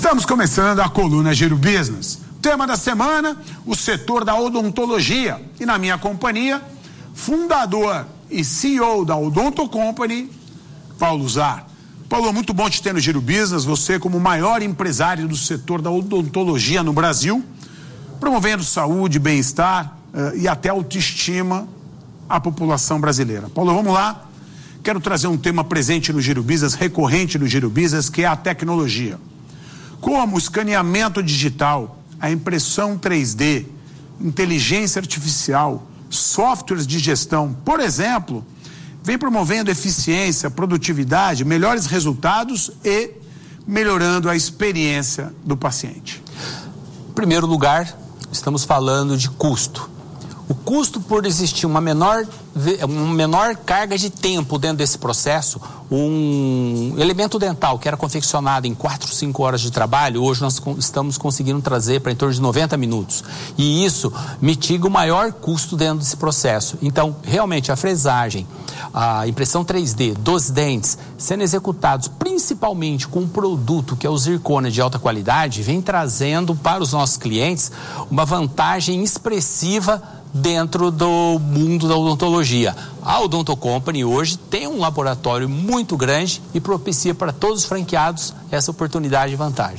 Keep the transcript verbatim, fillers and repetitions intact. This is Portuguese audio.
Estamos começando a coluna Giro Business. Tema da semana, o setor da odontologia. E na minha companhia, fundador e C E O da Odonto Company, Paulo Zar. Paulo, muito bom te ter no Giro Business, você como o maior empresário do setor da odontologia no Brasil, promovendo saúde, bem-estar uh, e até autoestima à população brasileira. Paulo, vamos lá. Quero trazer um tema presente no Giro Business, recorrente no Giro Business, que é a tecnologia. Como o escaneamento digital, a impressão três D, inteligência artificial, softwares de gestão, por exemplo, vem promovendo eficiência, produtividade, melhores resultados e melhorando a experiência do paciente. Em primeiro lugar, estamos falando de custo. O custo por existir uma menor, uma menor carga de tempo dentro desse processo, um elemento dental que era confeccionado em quatro, cinco horas de trabalho, hoje nós estamos conseguindo trazer para em torno de noventa minutos. E isso mitiga o maior custo dentro desse processo. Então, realmente, a fresagem, a impressão três D dos dentes sendo executados principalmente com um produto que é o zircônia de alta qualidade, vem trazendo para os nossos clientes uma vantagem expressiva dentro do mundo da odontologia. A Odonto Company hoje tem um laboratório muito grande e propicia para todos os franqueados essa oportunidade e vantagem.